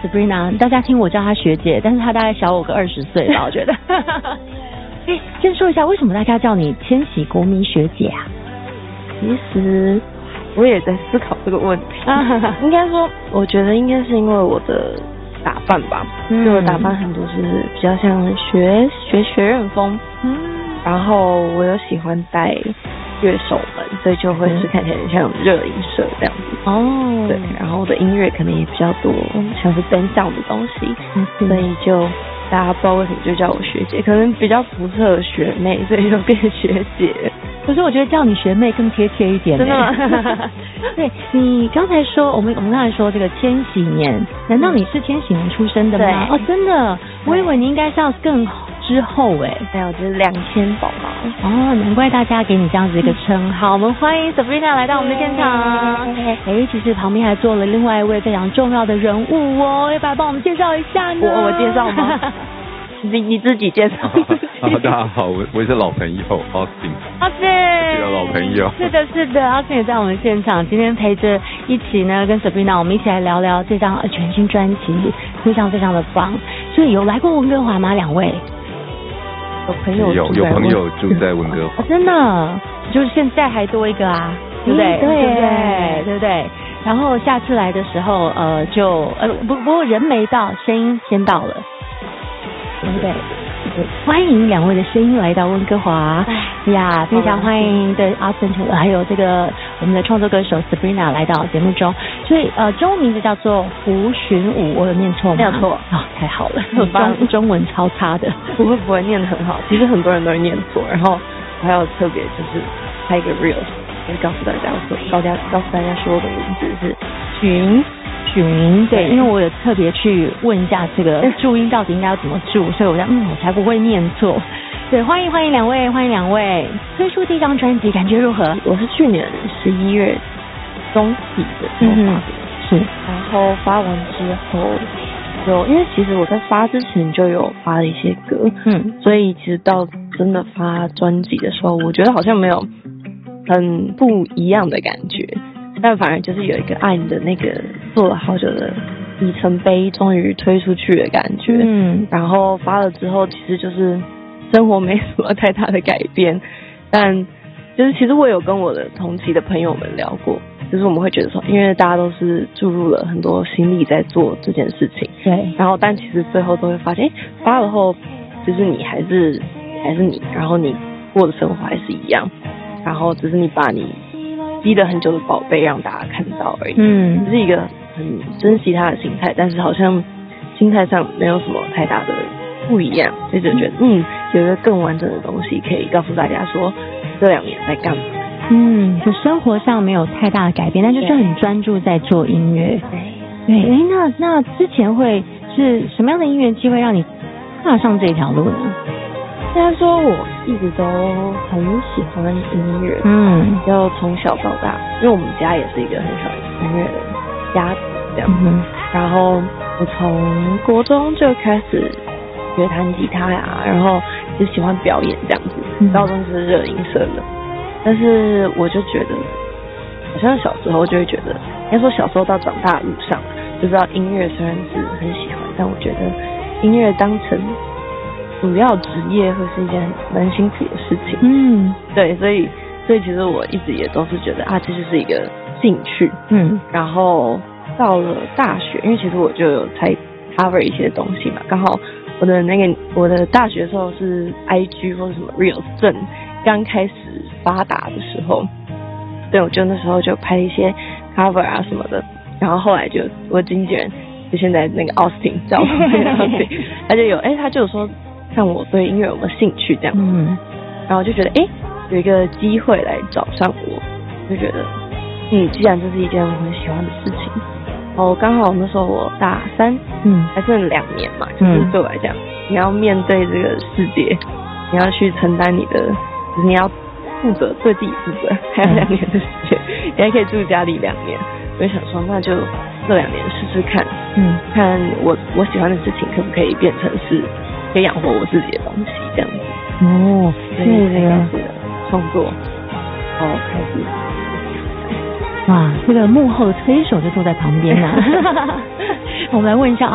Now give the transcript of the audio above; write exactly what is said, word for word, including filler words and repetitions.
Sabrina， 大家听我叫她学姐，但是她大概小我个二十岁吧，我觉得。哎，先说一下为什么大家叫你千禧国民学姐啊？ 其实我也在思考这个问题，应该说，我觉得应该是因为我的打扮吧，嗯，我的打扮很多是比较像学学学院风，嗯，然后我又喜欢戴乐手们，所以就会是看起来像热音社这样子。哦，对，然后我的音乐可能也比较多，像是灯上的东西，嗯，所以就大家不知道为什么就叫我学姐，可能比较不适合学妹，所以就变学姐。 可是我觉得叫你学妹更贴切一点。真的吗？对，你刚才说我们我们刚才说这个千禧年，难道你是千禧年出生的吗？ 对， 哦，真的，我以为你应该是要更之后哎， 没有，就是两千宝宝。 哦，难怪大家给你这样子一个称号。我们欢迎 Sabrina 来到我们的现场。哎，其实旁边还坐了另外一位非常重要的人物哦，要不要帮我们介绍一下呢？ 我我介绍吗？你你自己介绍。 好，大家好，我我是老朋友 Austin。Austin， 是老朋友。 是的，是的 ，Austin 也在我们现场，今天陪着一起呢，跟 Sabrina 我们一起来聊聊这张全新专辑，非常非常的棒。所以有来过温哥华吗？两位？ 有朋友有有朋友住在温哥华， 哦，真的，就是现在还多一个啊，对不对？ 嗯、对对不对？对不对？然后下次来的时候，呃，就呃不不过人没到，声音先到了。对不对？欢迎两位的声音来到温哥华呀，非常欢迎的 Austin 还有这个我们的创作歌手 Sabrina 来到节目中。所以呃，中文名字叫做胡寻武，我有念错吗？ 没有错哦，太好了，中中文超差的， 不会不会念得很好。其实很多人都会念错，然后我还有特别就是拍一个 reels， 就是告诉大家说，告家告诉大家说我的名字是寻。 群对，因为我有特别去问一下这个注音到底应该要怎么注，所以我想嗯，我才不会念错。对，欢迎欢迎两位，欢迎两位。推出第一张专辑感觉如何？ 我是去年十一月中底的时候发的， 是， 然后发完之后有，因为其实我在发之前就有发了一些歌，嗯，所以其实到真的发专辑的时候，我觉得好像没有很不一样的感觉。但反而就是有一个爱你的那个做了好久的里程碑终于推出去的感觉，嗯，然后发了之后其实就是生活没什么太大的改变，但就是其实我有跟我的同期的朋友们聊过，就是我们会觉得说，因为大家都是注入了很多心力在做这件事情， 对， 然后但其实最后都会发现，哎，发了后就是你还是还是你，然后你过的生活还是一样，然后只是你把你积了很久的宝贝让大家看到而已，嗯，只是一个很珍惜他的心态，但是好像心态上没有什么太大的不一样，所以就觉得嗯，有一个更完整的东西可以告诉大家说这两年在干嘛。 嗯，就生活上没有太大的改变，但就是很专注在做音乐。对，哎，那那之前会是什么样的音乐机会让你踏上这条路呢？ 应该说我一直都很喜欢音乐，嗯，就从小到大，因为我们家也是一个很喜欢音乐的家庭这样，嗯，然后我从国中就开始学弹吉他呀，然后就喜欢表演这样子，嗯，高中是热音社的，但是我就觉得好像小时候就会觉得，应该说小时候到长大的路上就知道音乐虽然是很喜欢，但我觉得音乐当成主要职业会是一件蛮辛苦的事情，嗯，对，所以所以其实我一直也都是觉得啊，这就是一个兴趣，嗯，然后到了大学，因为其实我就有才 cover 一些东西嘛，刚好我的那个我的大学的时候是 I G 或者什么 Reels 正刚开始发达的时候，对，我就那时候就拍一些 cover 啊什么的，然后后来就我的经纪人就现在那个 Austin 叫我Austin，他就有哎，他就有说看我对音乐有没有兴趣这样，嗯，然后就觉得哎，有一个机会来找上我，就觉得嗯，既然这是一件我很喜欢的事情，然后刚好那时候我大三，嗯，还剩两年嘛，就是对我来讲，你要面对这个世界，你要去承担你的，就是你要负责对自己负责，还有两年的时间，你还可以住家里两年，我就想说那就这两年试试看，嗯，看我我喜欢的事情可不可以变成是可以养活我自己的东西这样子。哦，所以才开始创作，然后开始。 哇，这个幕后的推手就坐在旁边啊！我们来问一下